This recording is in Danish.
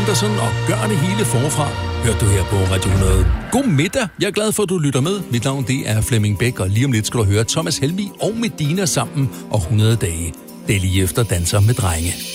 Anderson og Gør det hele forfra. Hørte du her på Radio 100. God middag. Jeg er glad for, at du lytter med. Mit navn det er Flemming Bæk, og lige om lidt skal du høre Thomas Helmig og Medina sammen og 100 dage. Det er lige efter Danser med drenge.